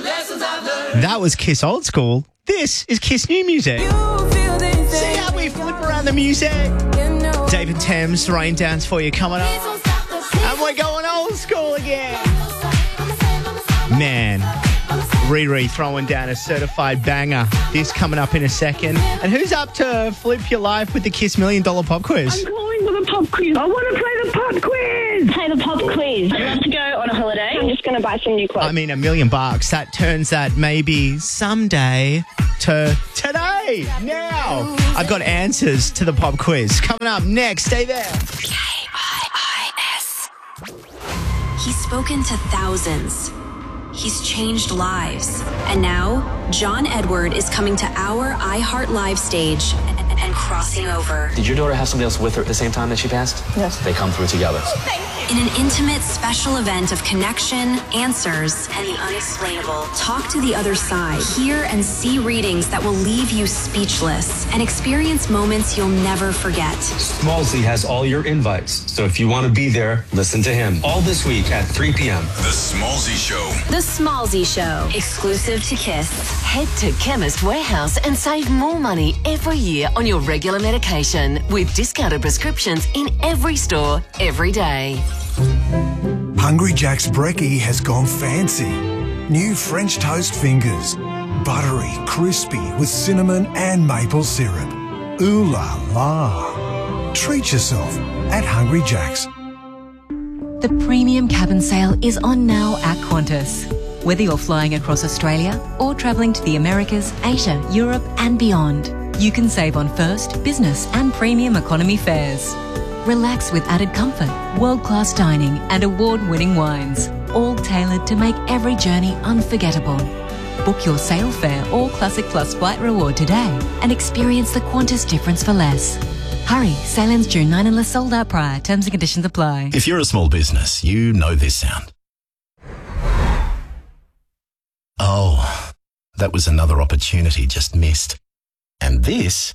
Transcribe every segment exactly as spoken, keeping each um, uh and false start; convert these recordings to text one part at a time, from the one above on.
That was Kiss Old School. This is Kiss New Music. See how we flip around the music? David Thames, Rain Dance for you coming up. And we're going old school again. Man, Riri throwing down a certified banger. This coming up in a second. And who's up to flip your life with the Kiss Million Dollar Pop Quiz? I'm calling for the pop quiz. I want to play the pop quiz. Play the pop quiz. I'd love to go on a holiday. I'm just going to buy some new clothes. I mean, a million bucks. That turns that maybe someday to today. Now, I've got answers to the pop quiz. Coming up next. Stay there. K I I S. He's spoken to thousands. He's changed lives. And now, John Edward is coming to our iHeart Live stage and, and crossing over. Did your daughter have somebody else with her at the same time that she passed? Yes. They come through together. In an intimate, special event of connection, answers, and the unexplainable, talk to the other side. Hear and see readings that will leave you speechless and experience moments you'll never forget. Smallsy has all your invites, so if you want to be there, listen to him. All this week at three p.m. The Smallsy Show. The Smallsy Show, exclusive to Kiss. Head to Chemist Warehouse and save more money every year on your regular medication with discounted prescriptions in every store, every day. Hungry Jack's brekkie has gone fancy. New French toast fingers. Buttery, crispy with cinnamon and maple syrup. Ooh la la. Treat yourself at Hungry Jack's. The premium cabin sale is on now at Qantas. Whether you're flying across Australia or travelling to the Americas, Asia, Europe and beyond, you can save on first, business and premium economy fares. Relax with added comfort, world-class dining and award-winning wines, all tailored to make every journey unforgettable. Book your sail fare or Classic Plus flight reward today and experience the Qantas difference for less. Hurry, sail ends June ninth unless sold out prior. Terms and conditions apply. If you're a small business, you know this sound. Oh, that was another opportunity just missed. And this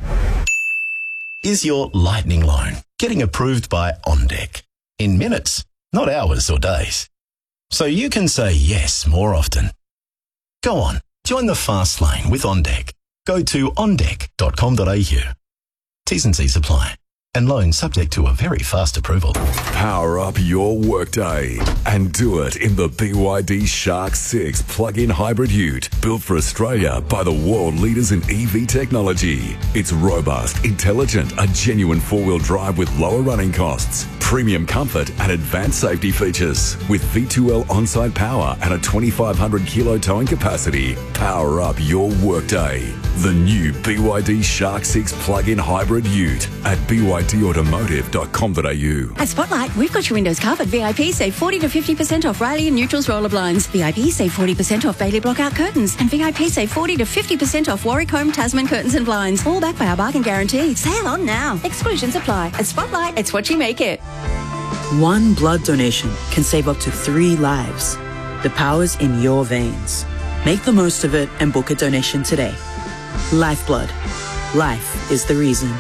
is your lightning loan getting approved by OnDeck in minutes, not hours or days. So you can say yes more often. Go on, join the fast lane with OnDeck. Go to on deck dot com dot a u. T's and C's apply. And loan subject to a very fast approval. Power up your workday and do it in the B Y D Shark six plug-in hybrid ute built for Australia by the world leaders in E V technology. It's robust, intelligent, a genuine four-wheel drive with lower running costs, premium comfort and advanced safety features with V two L on-site power and a twenty-five hundred kilo towing capacity. Power up your workday. The new B Y D Shark six plug-in hybrid ute at b y d automotive dot com dot a u. At Spotlight, we've got your windows covered. V I P save forty to fifty percent off Riley and Neutrals roller blinds. V I P save forty percent off Bailey Blockout curtains. And V I P save forty to fifty percent off Warwick Home Tasman curtains and blinds. All backed by our bargain guarantee. Sale on now. Exclusions apply. At Spotlight, it's what you make it. One blood donation can save up to three lives. The power's in your veins. Make the most of it and book a donation today. Lifeblood. Life is the reason.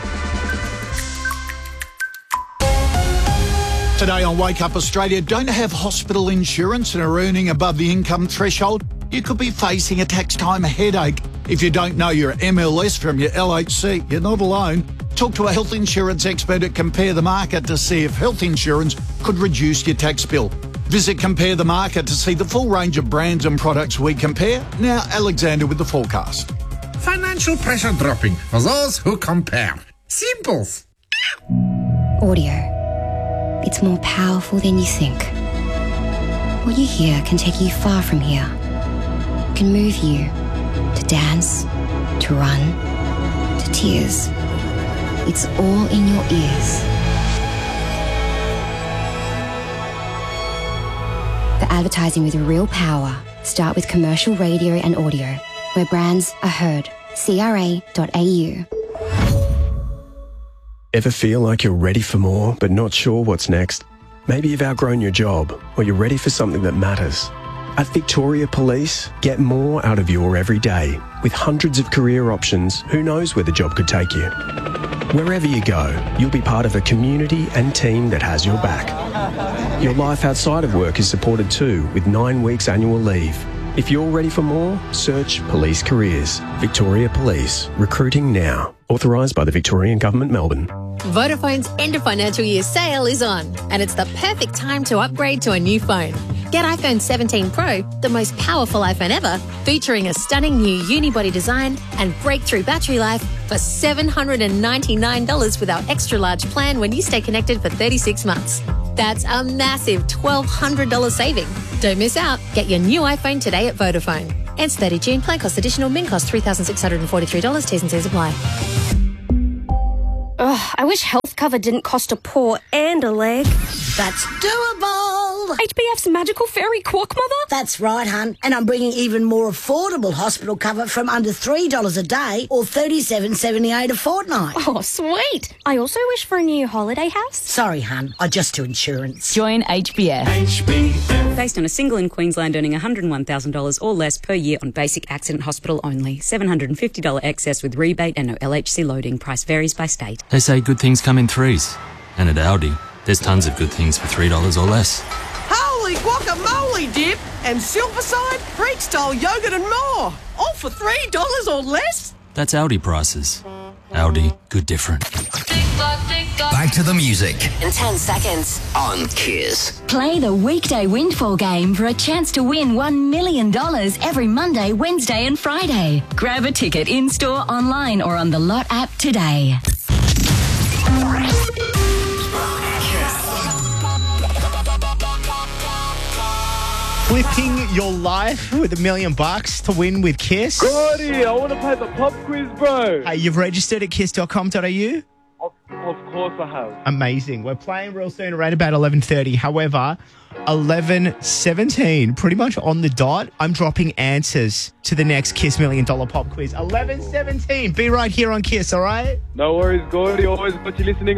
Today on Wake Up Australia, don't have hospital insurance and are earning above the income threshold? You could be facing a tax time headache. If you don't know your M L S from your L H C, you're not alone. Talk to a health insurance expert at Compare the Market to see if health insurance could reduce your tax bill. Visit Compare the Market to see the full range of brands and products we compare. Now, Alexander with the forecast. Financial pressure dropping for those who compare. Simples. Audio. It's more powerful than you think. What you hear can take you far from here. It can move you to dance, to run, to tears. It's all in your ears. For advertising with real power, start with commercial radio and audio, where brands are heard. C R A dot A U. Ever feel like you're ready for more but not sure what's next? Maybe you've outgrown your job or you're ready for something that matters. At Victoria Police, get more out of your everyday. With hundreds of career options, who knows where the job could take you? Wherever you go, you'll be part of a community and team that has your back. Your life outside of work is supported too, with nine weeks annual leave. If you're ready for more, search Police Careers. Victoria Police. Recruiting now. Authorised by the Victorian Government, Melbourne. Vodafone's end of financial year sale is on, and it's the perfect time to upgrade to a new phone. Get iPhone seventeen Pro, the most powerful iPhone ever, featuring a stunning new unibody design and breakthrough battery life for seven hundred ninety-nine dollars with our extra large plan when you stay connected for thirty-six months. That's a massive twelve hundred dollars saving. Don't miss out. Get your new iPhone today at Vodafone. Ends thirty June. Plan cost additional. Min cost three thousand six hundred forty-three dollars. T's and C's apply. Ugh, I wish health cover didn't cost a paw and a leg. That's doable. H B F's magical fairy quack mother? That's right, hun. And I'm bringing even more affordable hospital cover from under three dollars a day or thirty-seven seventy-eight a fortnight. Oh, sweet. I also wish for a new holiday house. Sorry, hun. I just do insurance. Join H B F. H B F. Based on a single in Queensland earning one hundred one thousand dollars or less per year on basic accident hospital only. seven hundred fifty dollars excess with rebate and no L H C loading. Price varies by state. They say good things come in threes. And at Aldi, there's tons of good things for three dollars or less. Holy guacamole dip and Silverside, Freak-style yogurt and more. All for three dollars or less? That's Aldi prices. Aldi, good different. Back to the music. In ten seconds. On Kiss. Play the weekday windfall game for a chance to win one million dollars every Monday, Wednesday and Friday. Grab a ticket in-store, online or on the Lot app today. Flipping your life with a million bucks to win with Kiss. Gordy, I want to play the pop quiz, bro. Hey, you've registered at kiss dot com dot a u? Of, of course I have. Amazing. We're playing real soon around about eleven thirty. However, eleven seventeen, pretty much on the dot, I'm dropping answers to the next Kiss Million Dollar Pop Quiz. eleven seventeen. Be right here on Kiss, all right? No worries, Gordy. Always got you listening